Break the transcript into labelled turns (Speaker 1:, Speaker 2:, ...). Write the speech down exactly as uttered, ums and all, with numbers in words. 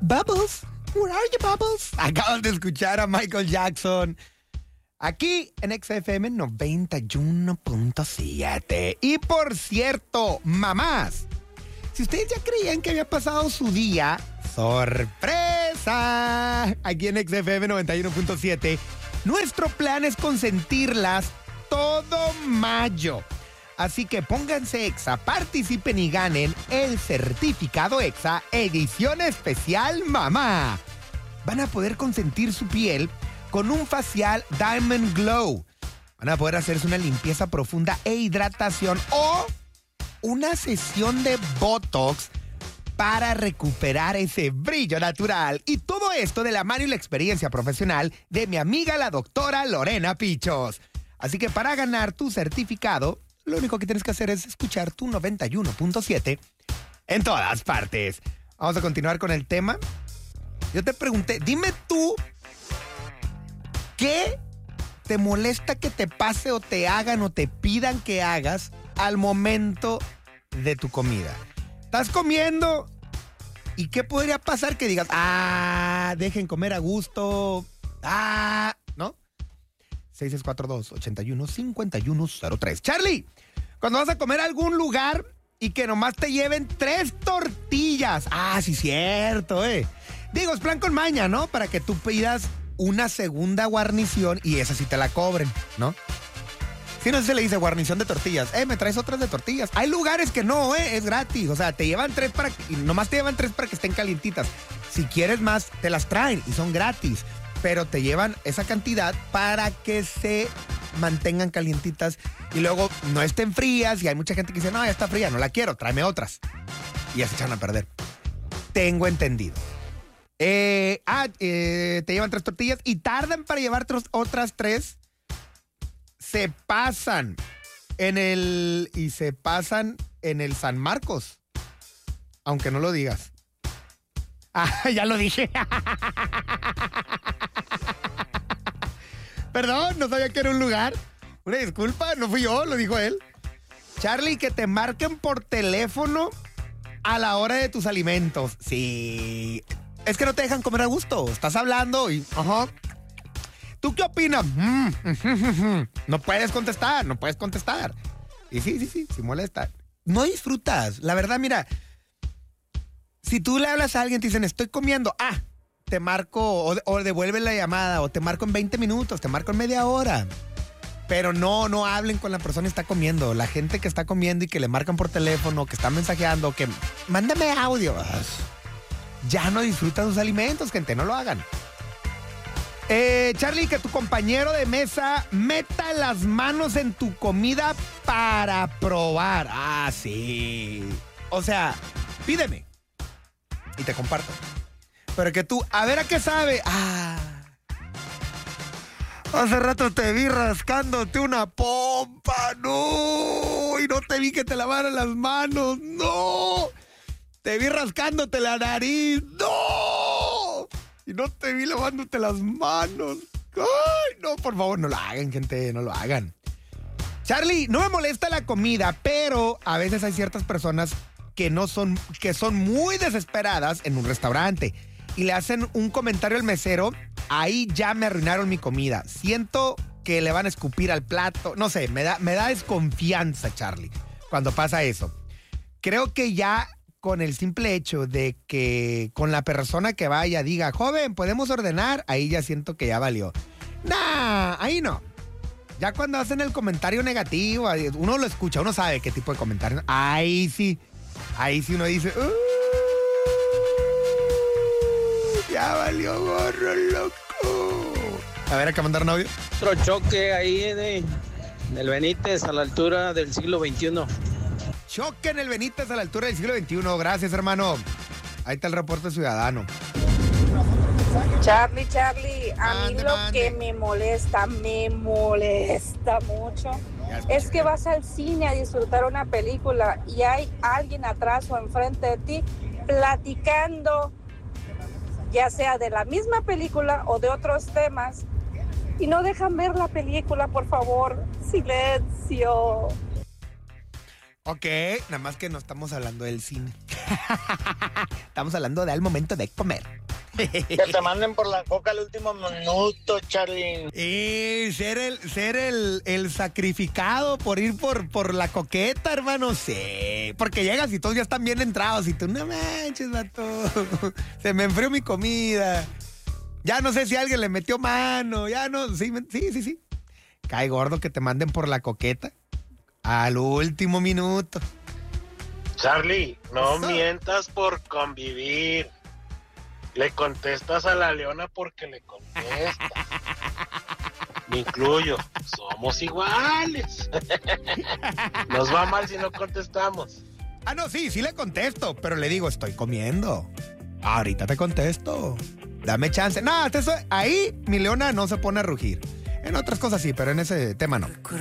Speaker 1: Bubbles, where are you, Bubbles? Acabas de escuchar a Michael Jackson aquí en X F M noventa y uno punto siete. Y por cierto, mamás, si ustedes ya creían que había pasado su día, ¡sorpresa! Aquí en X F M noventa y uno punto siete, nuestro plan es consentirlas todo mayo. Así que pónganse Exa, participen y ganen el certificado Exa edición especial mamá. Van a poder consentir su piel con un facial Diamond Glow. Van a poder hacerse una limpieza profunda e hidratación o una sesión de Botox para recuperar ese brillo natural. Y todo esto de la mano y la experiencia profesional de mi amiga la doctora Lorena Pichos. Así que para ganar tu certificado, lo único que tienes que hacer es escuchar tu noventa y uno punto siete en todas partes. Vamos a continuar con el tema. Yo te pregunté, dime tú, ¿qué te molesta que te pase o te hagan o te pidan que hagas al momento de tu comida? Estás comiendo y ¿qué podría pasar que digas, ah, dejen comer a gusto, ah, ¿no? seis seis cuatro dos, ocho uno, cinco uno cero tres. Charlie, cuando vas a comer a algún lugar y que nomás te lleven tres tortillas. Ah, sí, cierto, eh. Digo, es plan con maña, ¿no? Para que tú pidas una segunda guarnición y esa sí te la cobren, ¿no? Si no se le dice guarnición de tortillas. Eh, me traes otras de tortillas. Hay lugares que no, eh, es gratis. O sea, te llevan tres para que, y nomás te llevan tres para que estén calientitas. Si quieres más, te las traen y son gratis. Pero te llevan esa cantidad para que se mantengan calientitas y luego no estén frías. Y hay mucha gente que dice, no, ya está fría, no la quiero, tráeme otras. Y ya se echan a perder. Tengo entendido. Eh, ah, eh, te llevan tres tortillas y tardan para llevarte otras tres. Se pasan en el... Y se pasan en el San Marcos. Aunque no lo digas. Ah, ya lo dije. Perdón, no sabía que era un lugar. Una disculpa, no fui yo, lo dijo él. Charlie, que te marquen por teléfono a la hora de tus alimentos. Sí. Es que no te dejan comer a gusto. Estás hablando y... Ajá. ¿Tú qué opinas? Mm, no puedes contestar, no puedes contestar. Y sí, sí, sí, sí molesta. No disfrutas. La verdad, mira... Si tú le hablas a alguien, te dicen, estoy comiendo, ah, te marco, o, o devuelve la llamada, o te marco en veinte minutos, te marco en media hora. Pero no, no hablen con la persona que está comiendo. La gente que está comiendo y que le marcan por teléfono, que está mensajeando, que mándame audio. Ya no disfrutan sus alimentos, gente, no lo hagan. Eh, Charlie, que tu compañero de mesa meta las manos en tu comida para probar. Ah, sí. O sea, pídeme. Y te comparto. Pero que tú, a ver a qué sabe. Ah. Hace rato te vi rascándote una pompa. No. Y no te vi que te lavaran las manos. No. Te vi rascándote la nariz. No. Y no te vi lavándote las manos. Ay, no, por favor, no lo hagan, gente. No lo hagan. Charlie, no me molesta la comida, pero a veces hay ciertas personas que no son, que son muy desesperadas en un restaurante y le hacen un comentario al mesero, ahí ya me arruinaron mi comida. Siento que le van a escupir al plato. No sé, me da, me da desconfianza, Charlie, cuando pasa eso. Creo que ya con el simple hecho de que con la persona que vaya diga, joven, ¿podemos ordenar? Ahí ya siento que ya valió. Nah, ahí no. Ya cuando hacen el comentario negativo, uno lo escucha, uno sabe qué tipo de comentario. Ahí sí. Ahí sí uno dice, uh, ya valió gorro, loco. A ver, acá mandaron audio.
Speaker 2: Otro choque ahí de, del Benítez a la altura del siglo veintiuno.
Speaker 1: Choque en el Benítez a la altura del siglo veintiuno. Gracias, hermano. Ahí está el reporte ciudadano.
Speaker 3: Charlie, Charlie, a mí
Speaker 1: Mande,
Speaker 3: lo
Speaker 1: mande.
Speaker 3: que me molesta, me molesta mucho, es que vas al cine a disfrutar una película y hay alguien atrás o enfrente de ti platicando, ya sea de la misma película o de otros temas, y no dejan ver la película, por favor. Silencio.
Speaker 1: Ok, nada más que no estamos hablando del cine. Estamos hablando de al momento de comer.
Speaker 4: Que te manden por la coca al último minuto, Charlie.
Speaker 1: Y ser el, ser el, el sacrificado por ir por, por la coqueta, hermano, sí. Porque llegas y todos ya están bien entrados y tú, no manches, vato. Se me enfrió mi comida. Ya no sé si alguien le metió mano. Ya no, sí, sí, sí, sí. Cae gordo que te manden por la coqueta al último minuto.
Speaker 5: Charlie, no
Speaker 1: Eso.
Speaker 5: mientas por convivir. Le contestas a la leona porque le contestas. Me incluyo. Somos iguales. Nos va mal si no contestamos.
Speaker 1: Ah, no, sí, sí le contesto, pero le digo, estoy comiendo. Ahorita te contesto. Dame chance. No, hasta eso, ahí mi leona no se pone a rugir. En otras cosas sí, pero en ese tema no.